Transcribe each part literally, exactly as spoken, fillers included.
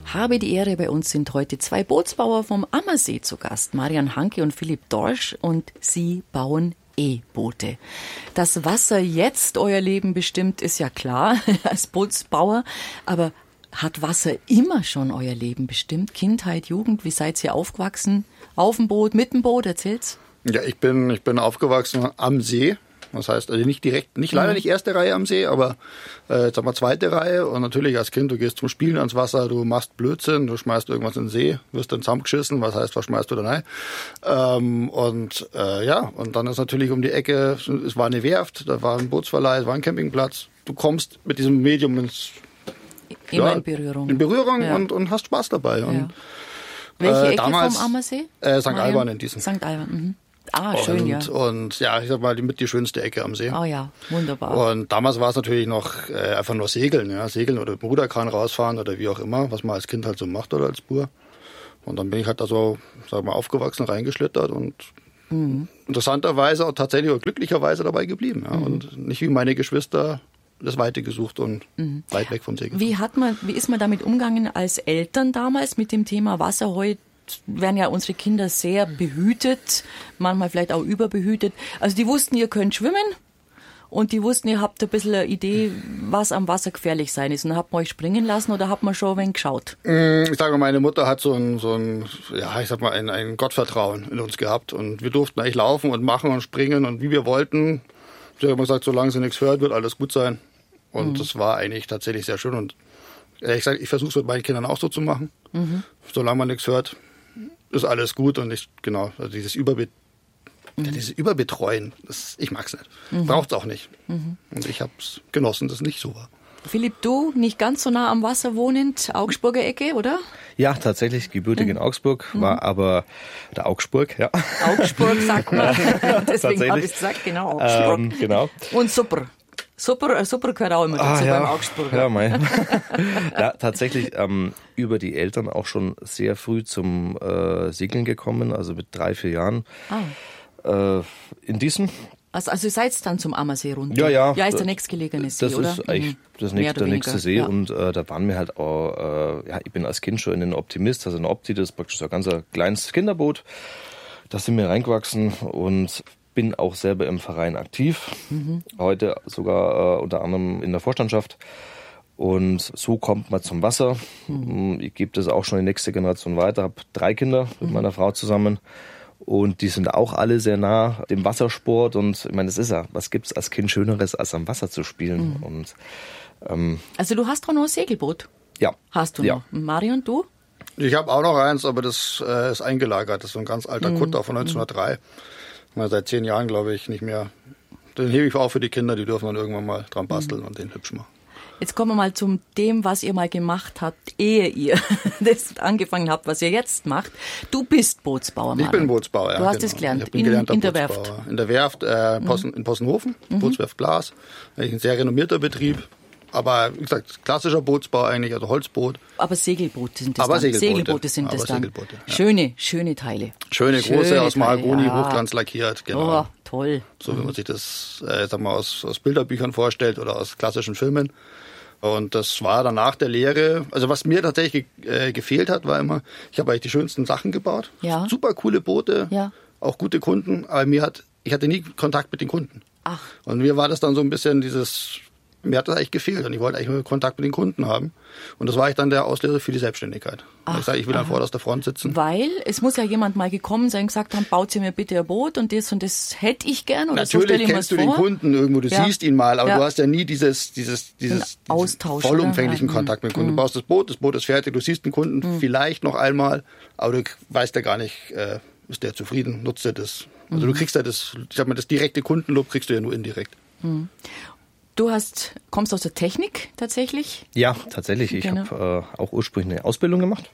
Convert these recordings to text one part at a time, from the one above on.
habe die Ehre, bei uns sind heute zwei Bootsbauer vom Ammersee zu Gast, Marian Hanke und Philipp Dorsch, und sie bauen E-Boote. Dass Wasser jetzt euer Leben bestimmt, ist ja klar als Bootsbauer, aber hat Wasser immer schon euer Leben bestimmt? Kindheit, Jugend, wie seid ihr aufgewachsen? Auf dem Boot, mit dem Boot, erzähl's. Ja, ich bin, ich bin aufgewachsen am See. Das heißt, also nicht direkt, nicht leider nicht erste Reihe am See, aber äh, jetzt haben wir zweite Reihe. Und natürlich als Kind, du gehst zum Spielen ans Wasser, du machst Blödsinn, du schmeißt irgendwas in den See, wirst dann zusammengeschissen, was heißt, was schmeißt du da rein? Ähm, und äh, ja, und dann ist natürlich um die Ecke, es war eine Werft, da war ein Bootsverleih, es war ein Campingplatz. Du kommst mit diesem Medium ins, Immer ja, in Berührung. In Berührung ja. und, und hast Spaß dabei. Ja. Und, welche äh, Ecke damals, vom Ammersee? Äh, Sankt Alban in diesem. Sankt Alban, mhm. Ah, schön, und, ja. Und ja, ich sag mal, die, mit die schönste Ecke am See. Oh ja, wunderbar. Und damals war es natürlich noch äh, einfach nur Segeln, ja, Segeln oder mit dem Ruderkran rausfahren oder wie auch immer, was man als Kind halt so macht oder als Bur. Und dann bin ich halt da so, sag mal, aufgewachsen, reingeschlittert und mhm. interessanterweise auch tatsächlich auch glücklicherweise dabei geblieben. Ja, mhm. Und nicht wie meine Geschwister das Weite gesucht und mhm. weit weg vom See gefahren. Wie hat man, wie ist man damit umgegangen als Eltern damals mit dem Thema Wasser? Heute werden ja unsere Kinder sehr behütet, manchmal vielleicht auch überbehütet. Also die wussten, ihr könnt schwimmen und die wussten, ihr habt ein bisschen eine Idee, was am Wasser gefährlich sein ist. Und habt man euch springen lassen oder habt man schon ein wenig geschaut? Ich sage mal, meine Mutter hat so ein, so ein ja, ich sag mal, ein, ein Gottvertrauen in uns gehabt. Und wir durften eigentlich laufen und machen und springen und wie wir wollten. Sie hat immer gesagt, solange sie nichts hört, wird alles gut sein. Und mhm. das war eigentlich tatsächlich sehr schön. Und ehrlich gesagt, ich versuche es mit meinen Kindern auch so zu machen. Mhm. Solange man nichts hört, ist alles gut. Und ich, genau, also dieses Überbe mhm. ja, dieses Überbetreuen, das, ich mag es nicht. Mhm. Braucht es auch nicht. Mhm. Und ich habe es genossen, dass es nicht so war. Philipp, du nicht ganz so nah am Wasser wohnend, Augsburger Ecke, oder? Ja, tatsächlich, gebürtig mhm. in Augsburg, war mhm. aber, oder Augsburg, ja. Augsburg, sagt man. Deswegen habe ich gesagt, genau, Augsburg. Ähm, genau. Und super. Super, super gehört auch immer dazu ah, ja. beim Augsburger. Ja, mein. ja, tatsächlich ähm, über die Eltern auch schon sehr früh zum äh, Segeln gekommen, also mit drei, vier Jahren. Ah. Äh, in diesem. Also, also ihr seid dann zum Ammersee runter? Ja, ja. Ja, ist der nächstgelegene See, das oder? Das ist eigentlich das nächste, der nächste See. Ja. Und äh, da waren wir halt auch, äh, ja, ich bin als Kind schon in den Optimist, also ein Opti, das ist praktisch so ein ganz kleines Kinderboot. Da sind wir reingewachsen und bin auch selber im Verein aktiv. Mhm. Heute sogar äh, unter anderem in der Vorstandschaft. Und so kommt man zum Wasser. Mhm. Ich gebe das auch schon in die nächste Generation weiter. Habe drei Kinder mit mhm. meiner Frau zusammen. Und die sind auch alle sehr nah dem Wassersport. Und ich meine, das ist ja, was gibt es als Kind Schöneres, als am Wasser zu spielen? Mhm. Und, ähm, also du hast doch noch ein Segelboot? Ja. Hast du ja. noch? Marion, du? Ich habe auch noch eins, aber das äh, ist eingelagert. Das ist so ein ganz alter mhm. Kutter von neunzehnhundertdrei. Mal seit zehn Jahren, glaube ich, nicht mehr. Den hebe ich auch für die Kinder, die dürfen dann irgendwann mal dran basteln mhm. und den hübsch machen. Jetzt kommen wir mal zum dem, was ihr mal gemacht habt, ehe ihr das angefangen habt, was ihr jetzt macht. Du bist Bootsbauer, Mann. Ich bin Bootsbauer, ja. Du hast genau. es gelernt, ich bin in, gelernter in der Bootsbauer. Werft. In der Werft, äh, Possen, mhm. in Possenhofen, mhm. Bootswerft Glas. Ein sehr renommierter Betrieb. Aber wie gesagt, klassischer Bootsbau eigentlich, also Holzboot. Aber Segelboote sind das Aber dann. Segelboote. Segelboote sind Aber das dann. Segelboote, ja. Schöne, schöne Teile. Schöne, Schöne große, aus Mahagoni, ja. hochglanz lackiert, genau. Oh, toll. So wie man sich das, äh, sag mal, aus, aus Bilderbüchern vorstellt oder aus klassischen Filmen. Und das war dann nach der Lehre, also was mir tatsächlich äh, gefehlt hat, war immer, ich habe eigentlich die schönsten Sachen gebaut. Ja. Super coole Boote, ja. auch gute Kunden, aber mir hat, ich hatte nie Kontakt mit den Kunden. Ach. Und mir war das dann so ein bisschen dieses, mir hat das eigentlich gefehlt und ich wollte eigentlich nur Kontakt mit den Kunden haben. Und das war ich dann der Auslöser für die Selbstständigkeit. Ach, ich sage, ich will an vorderster Front sitzen. Weil es muss ja jemand mal gekommen sein und gesagt haben, baut Sie mir bitte ein Boot und das und das hätte ich gern. Oder natürlich so kennst du den Kunden irgendwo, du ja. siehst ihn mal, aber ja. du hast ja nie dieses, dieses, dieses, Austausch, dieses vollumfänglichen oder? Kontakt mit dem Kunden. Mhm. Du baust das Boot, das Boot ist fertig, du siehst den Kunden mhm. vielleicht noch einmal, aber du weißt ja gar nicht, äh, ist der zufrieden, nutzt er das. Also mhm. du kriegst ja das, ich sag mal, das direkte Kundenlob kriegst du ja nur indirekt. Mhm. Du hast, kommst aus der Technik tatsächlich? Ja, tatsächlich. Ich genau. habe äh, auch ursprünglich eine Ausbildung gemacht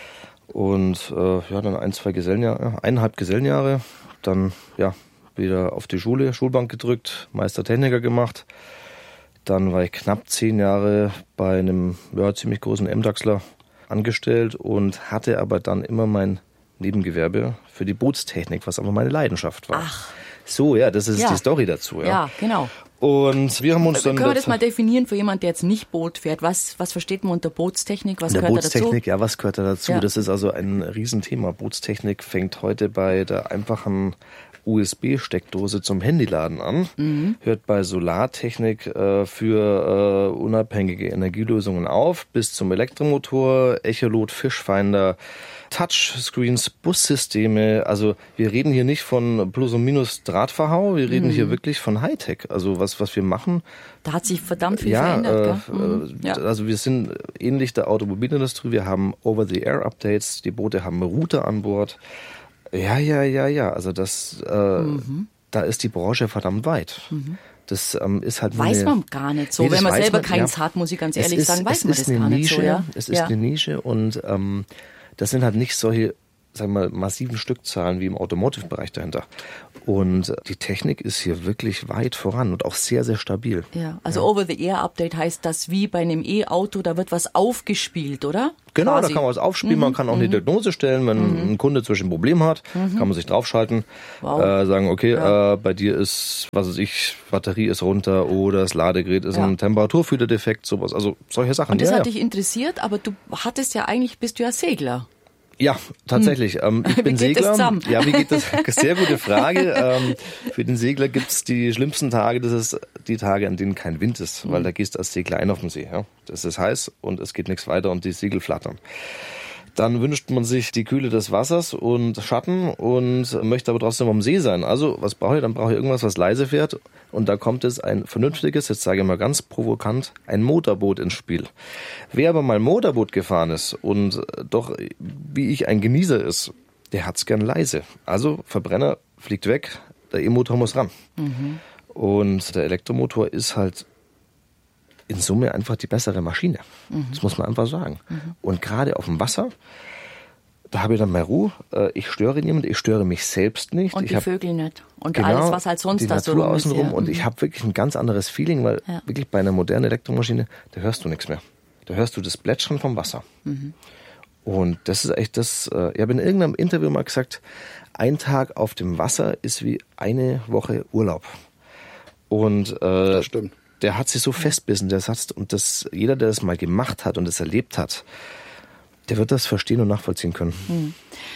und äh, ja, dann ein, zwei Gesellenjahre, eineinhalb Gesellenjahre, dann ja wieder auf die Schule, Schulbank gedrückt, Meistertechniker gemacht. Dann war ich knapp zehn Jahre bei einem ja, ziemlich großen M-Dachsler angestellt und hatte aber dann immer mein Nebengewerbe für die Bootstechnik, was aber meine Leidenschaft war. Ach. So, ja, das ist ja. die Story dazu. Ja, ja genau. Und wir haben uns dann... Können wir das mal definieren für jemanden, der jetzt nicht Boot fährt? Was, was versteht man unter Bootstechnik? Was gehört da dazu? Bootstechnik, ja, was gehört da dazu? Ja. Das ist also ein Riesenthema. Bootstechnik fängt heute bei der einfachen U S B-Steckdose zum Handyladen an, mhm. hört bei Solartechnik äh, für äh, unabhängige Energielösungen auf, bis zum Elektromotor, Echolot, Fischfinder, Touchscreens, Bussysteme. Also wir reden hier nicht von Plus- und Minus-Drahtverhau, wir reden mhm. hier wirklich von Hightech. Also was, was wir machen. Da hat sich verdammt viel ja, verändert. Äh, mhm. ja. Also wir sind ähnlich der Automobilindustrie, wir haben Over-the-Air-Updates, die Boote haben Router an Bord. Ja, ja, ja, ja. Also das, äh, mhm. da ist die Branche verdammt weit. Mhm. Das ähm, ist halt weiß eine, man gar nicht so. Nee, wenn man selber man, keins ja. hat, muss ich ganz ehrlich ist, sagen, weiß man das eine gar Nische, nicht so. Ja? Es ist ja. eine Nische und ähm, das sind halt nicht solche, sagen wir mal, massiven Stückzahlen wie im Automotive-Bereich dahinter. Und die Technik ist hier wirklich weit voran und auch sehr, sehr stabil. Ja, also ja. Over-the-Air-Update heißt das wie bei einem E-Auto, da wird was aufgespielt, oder? Genau, Quasi. da kann man was aufspielen, mhm. man kann auch eine Diagnose stellen, wenn mhm. ein Kunde zwischen ein Problem hat, mhm. kann man sich draufschalten, wow. äh, sagen, okay, ja. äh, bei dir ist, was weiß ich, Batterie ist runter oder das Ladegerät ist ja. ein Temperaturfühlerdefekt, sowas, also solche Sachen. Und das ja, hat ja. dich interessiert, aber du hattest ja eigentlich, bist du ja Segler. Ja, tatsächlich. Hm. Ähm, ich bin wie geht Segler. Das zusammen? Ja, wie geht das? Sehr gute Frage. ähm, für den Segler gibt's die schlimmsten Tage, das ist die Tage, an denen kein Wind ist, hm. weil da gehst du als Segler ein auf den See. Ja? Das ist heiß und es geht nichts weiter und die Segel flattern. Dann wünscht man sich die Kühle des Wassers und Schatten und möchte aber trotzdem am See sein. Also, was brauche ich? Dann brauche ich irgendwas, was leise fährt. Und da kommt es ein vernünftiges, jetzt sage ich mal ganz provokant, ein Motorboot ins Spiel. Wer aber mal Motorboot gefahren ist und doch, wie ich, ein Genießer ist, der hat's gern leise. Also, Verbrenner fliegt weg, der E-Motor muss ran. Mhm. Und der Elektromotor ist halt in Summe einfach die bessere Maschine. Mhm. Das muss man einfach sagen. Mhm. Und gerade auf dem Wasser, da habe ich dann meine Ruhe. Ich störe niemanden, ich störe mich selbst nicht. Und ich die hab, Vögel nicht. Und genau, alles, was halt sonst die da Natur so rum außenrum. ist. Ja. Und ich habe wirklich ein ganz anderes Feeling, weil ja. wirklich bei einer modernen Elektromaschine, da hörst du nichts mehr. Da hörst du das Plätschern vom Wasser. Mhm. Und das ist echt das, ich habe in irgendeinem Interview mal gesagt, ein Tag auf dem Wasser ist wie eine Woche Urlaub. Und äh, das stimmt. Der hat sich so festbissen, der Satz, und das, jeder, der das mal gemacht hat und es erlebt hat, der wird das verstehen und nachvollziehen können. Hm.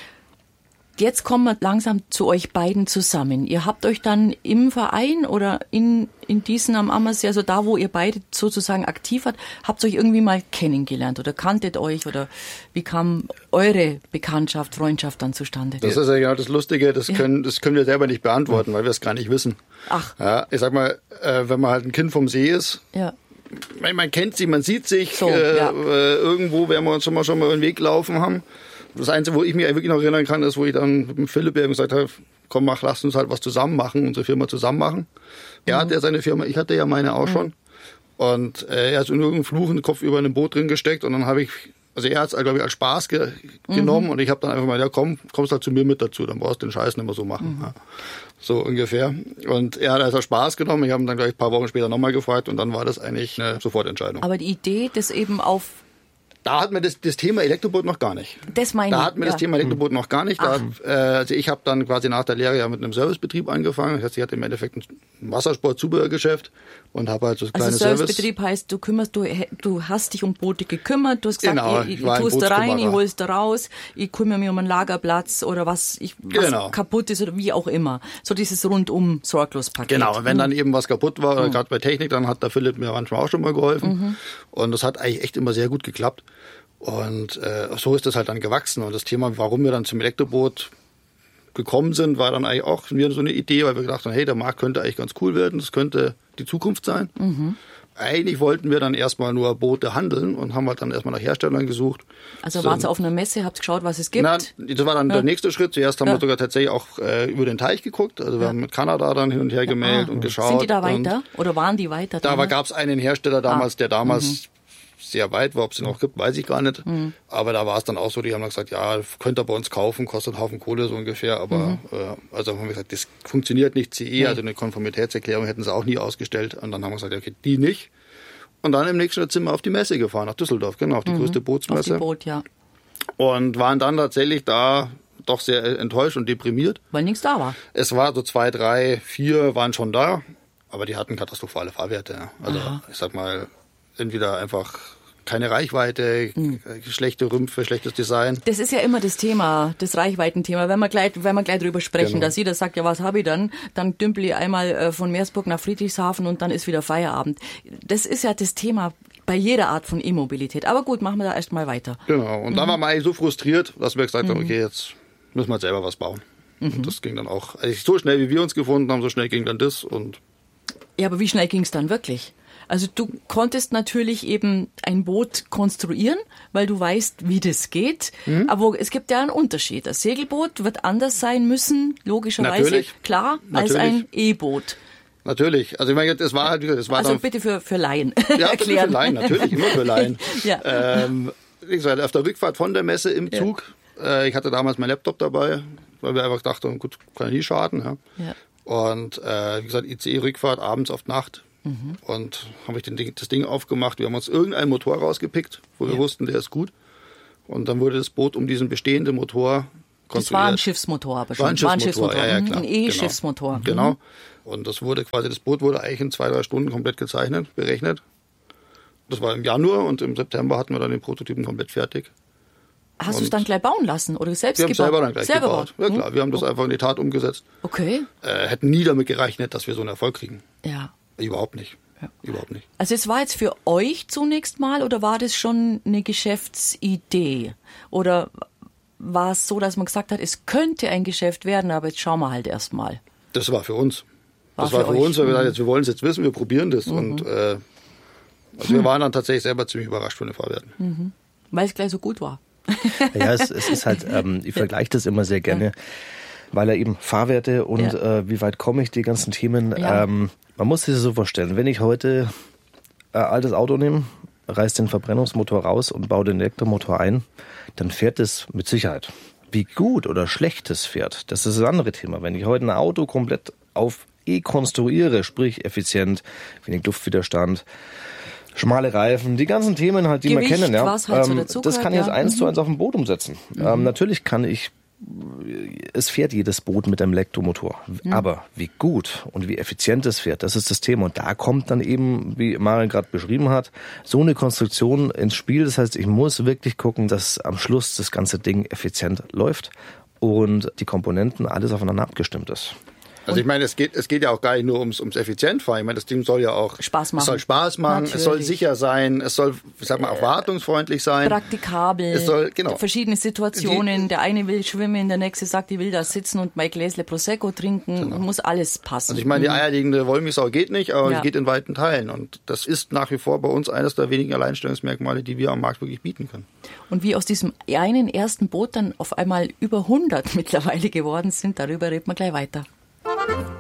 Jetzt kommen wir langsam zu euch beiden zusammen. Ihr habt euch dann im Verein oder in, in Dießen am Ammersee, also da, wo ihr beide sozusagen aktiv wart, habt ihr euch irgendwie mal kennengelernt oder kanntet euch oder wie kam eure Bekanntschaft, Freundschaft dann zustande? Das ist ja genau das Lustige, das können, das können wir selber nicht beantworten, weil wir es gar nicht wissen. Ach. Ja, ich sag mal, äh, wenn man halt ein Kind vom See ist, ja. man, man kennt sie, man sieht sich, so, äh, ja. äh, irgendwo werden wir uns schon mal, schon mal den Weg laufen haben. Das Einzige, wo ich mich wirklich noch erinnern kann, ist, wo ich dann mit dem Philipp gesagt habe, komm, mach, lass uns halt was zusammen machen, unsere Firma zusammen machen. Er mhm. hatte ja seine Firma, ich hatte ja meine auch mhm. schon. Und äh, er hat so in irgendeinem Fluch den Kopf über einem Boot drin gesteckt und dann habe ich, also er hat es, glaube ich, als Spaß ge mhm. genommen und ich habe dann einfach mal, ja komm, kommst halt zu mir mit dazu, dann brauchst du den Scheiß nicht mehr so machen. Mhm. Ja. So ungefähr. Und er hat also Spaß genommen, ich habe ihn dann gleich ein paar Wochen später nochmal gefragt und dann war das eigentlich eine Sofortentscheidung. Aber die Idee, das eben auf Da hatten wir das, das Thema Elektroboot noch gar nicht. Das meine ich. Da hatten wir ja. das Thema Elektroboot noch gar nicht. Da, äh, also ich habe dann quasi nach der Lehre ja mit einem Servicebetrieb angefangen. Das heißt, ich hatte im Endeffekt ein Wassersport-Zubehörgeschäft und habe halt so kleine also Service. Servicebetrieb heißt, du kümmerst, du, du hast dich um Boote gekümmert. Du hast gesagt, genau, ich, ich, ich tust da rein, ich holst da raus, ich kümmere mich um einen Lagerplatz oder was, ich, was genau. kaputt ist oder wie auch immer. So dieses rundum Sorglos-Paket. Genau, und wenn mhm. dann eben was kaputt war, mhm. gerade bei Technik, dann hat der Philipp mir manchmal auch schon mal geholfen. Mhm. Und das hat eigentlich echt immer sehr gut geklappt. Und äh, so ist das halt dann gewachsen. Und das Thema, warum wir dann zum Elektroboot gekommen sind, war dann eigentlich auch wieder so eine Idee, weil wir gedacht haben, hey, der Markt könnte eigentlich ganz cool werden, das könnte die Zukunft sein. Mhm. Eigentlich wollten wir dann erstmal nur Boote handeln und haben halt dann erstmal nach Herstellern gesucht. Also wart ihr auf einer Messe, habt geschaut, was es gibt? Na, das war dann ja. der nächste Schritt. Zuerst haben ja. wir sogar tatsächlich auch äh, über den Teich geguckt. Also wir ja. haben mit Kanada dann hin und her gemeldet ah. und geschaut. Sind die da weiter oder waren die weiter? Da gab es einen Hersteller damals, ah. der damals mhm. sehr weit war, ob es den noch gibt, weiß ich gar nicht. Mhm. Aber da war es dann auch so, die haben dann gesagt, ja, könnt ihr bei uns kaufen, kostet einen Haufen Kohle so ungefähr. Aber mhm. äh, also haben wir gesagt, das funktioniert nicht, C E, mhm. also eine Konformitätserklärung hätten sie auch nie ausgestellt. Und dann haben wir gesagt, okay, die nicht. Und dann im nächsten Schritt sind wir auf die Messe gefahren, nach Düsseldorf, genau, auf die mhm. größte Bootsmesse. Auf die Boot, ja. Und waren dann tatsächlich da doch sehr enttäuscht und deprimiert. Weil nichts da war. Es war so zwei, drei, vier waren schon da. Aber die hatten katastrophale Fahrwerte. Also Aha. ich sag mal, entweder einfach keine Reichweite, hm. schlechte Rümpfe, schlechtes Design. Das ist ja immer das Thema, das Reichweitenthema. Wenn wir gleich, wenn wir gleich drüber sprechen, genau. dass jeder sagt, ja, was habe ich dann? Dann dümpel ich einmal von Meersburg nach Friedrichshafen und dann ist wieder Feierabend. Das ist ja das Thema bei jeder Art von E-Mobilität. Aber gut, machen wir da erstmal weiter. Genau. Und mhm. dann waren wir eigentlich so frustriert, dass wir gesagt haben, okay, jetzt müssen wir jetzt selber was bauen. Mhm. Und das ging dann auch, also so schnell wie wir uns gefunden haben, so schnell ging dann das. Und ja, aber wie schnell ging es dann wirklich? Also du konntest natürlich eben ein Boot konstruieren, weil du weißt, wie das geht. Mhm. Aber es gibt ja einen Unterschied. Das Segelboot wird anders sein müssen, logischerweise, natürlich. klar, natürlich. als ein E-Boot. Natürlich. Also ich meine, das war halt, das war also dann, bitte für für Laien ja, erklären. Bitte für Laien, natürlich, immer für Laien. ja. ähm, wie gesagt, auf der Rückfahrt von der Messe im Zug, ja. äh, ich hatte damals meinen Laptop dabei, weil wir einfach dachten, gut, kann ja nie schaden. Ja. Ja. Und äh, wie gesagt, I C E-Rückfahrt abends auf Nacht. Mhm. Und haben wir das Ding aufgemacht. Wir haben uns irgendeinen Motor rausgepickt, wo ja. wir wussten, der ist gut. Und dann wurde das Boot um diesen bestehenden Motor konstruiert. Das war ein Schiffsmotor, aber schon. War ein Schiffsmotor, war ein, ja, ja, klar. ein E-Schiffsmotor. Genau. genau. Und das wurde quasi, das Boot wurde eigentlich in zwei, drei Stunden komplett gezeichnet, berechnet. Das war im Januar und im September hatten wir dann den Prototypen komplett fertig. Hast du es dann gleich bauen lassen oder selbst wir gebaut? Wir haben selber dann gleich selber gebaut. Ja klar, wir haben das einfach in die Tat umgesetzt. Okay. Äh, hätten nie damit gerechnet, dass wir so einen Erfolg kriegen. Ja. Überhaupt nicht. Ja. Überhaupt nicht. Also es war jetzt für euch zunächst mal oder war das schon eine Geschäftsidee? Oder war es so, dass man gesagt hat, es könnte ein Geschäft werden, aber jetzt schauen wir halt erst mal? Das war für uns. War das war für, für uns, weil wir mhm. gesagt, jetzt, wir wollen es jetzt wissen, wir probieren das. Mhm. Und äh, also wir waren dann tatsächlich selber ziemlich überrascht von den Fahrwerten. Mhm. Weil es gleich so gut war. Ja, es, es ist halt, ähm, ich vergleiche das immer sehr gerne, ja. weil er eben Fahrwerte und ja. äh, wie weit komme ich, die ganzen Themen, ja. ähm, man muss sich das so vorstellen, wenn ich heute ein altes Auto nehme, reiß den Verbrennungsmotor raus und baue den Elektromotor ein, dann fährt es mit Sicherheit. Wie gut oder schlecht es fährt, das ist das andere Thema. Wenn ich heute ein Auto komplett auf E konstruiere, sprich effizient, wenig Luftwiderstand, schmale Reifen, die ganzen Themen halt, die Gewicht, wir kennen, ja. Was halt ähm, so das kann ich jetzt ja. eins mhm. zu eins auf dem Boot umsetzen. Mhm. Ähm, natürlich kann ich, es fährt jedes Boot mit einem Elektromotor. Mhm. Aber wie gut und wie effizient es fährt, das ist das Thema. Und da kommt dann eben, wie Marian gerade beschrieben hat, so eine Konstruktion ins Spiel. Das heißt, ich muss wirklich gucken, dass am Schluss das ganze Ding effizient läuft und die Komponenten alles aufeinander abgestimmt ist. Also ich meine, es geht, es geht ja auch gar nicht nur ums, ums Effizientfahren. Ich meine, das Ding soll ja auch Spaß machen. Es soll Spaß machen, Natürlich. Es soll sicher sein, es soll, ich sag mal, auch wartungsfreundlich sein. Praktikabel. Es soll, genau. Verschiedene Situationen. Die, der eine will schwimmen, der nächste sagt, ich will da sitzen und mein Gläsle Prosecco trinken. Genau. Muss alles passen. Also ich meine, die eierlegende Wollmilchsau geht nicht, aber ja. geht in weiten Teilen. Und das ist nach wie vor bei uns eines der wenigen Alleinstellungsmerkmale, die wir am Markt wirklich bieten können. Und wie aus diesem einen ersten Boot dann auf einmal über hundert mittlerweile geworden sind, darüber reden wir gleich weiter.